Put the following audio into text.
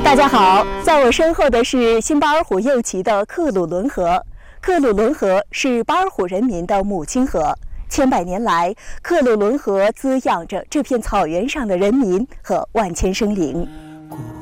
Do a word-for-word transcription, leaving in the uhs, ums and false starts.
大家好，在我身后的是新巴尔虎右旗的克鲁伦河。克鲁伦河是巴尔虎人民的母亲河，千百年来，克鲁伦河滋养着这片草原上的人民和万千生灵。